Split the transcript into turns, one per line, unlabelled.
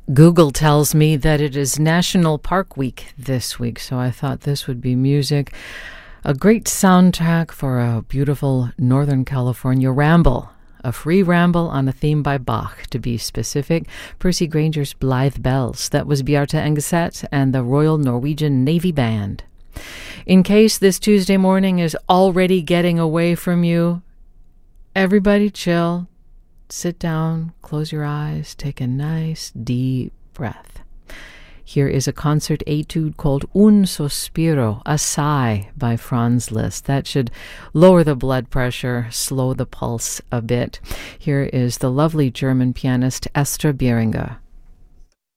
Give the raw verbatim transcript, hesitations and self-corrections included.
Google tells me that it is National Park Week this week, so I thought this would be music. A great soundtrack for a beautiful Northern California ramble. A free ramble on a theme by Bach, to be specific. Percy Granger's Blithe Bells. That was Bjarte Engeset and the Royal Norwegian Navy Band. In case this Tuesday morning is already getting away from you, everybody chill. Sit down, close your eyes, take a nice deep breath. Here is a concert etude called Un Sospiro, a sigh by Franz Liszt. That should lower the blood pressure, slow the pulse a bit. Here is the lovely German pianist Esther Beringer.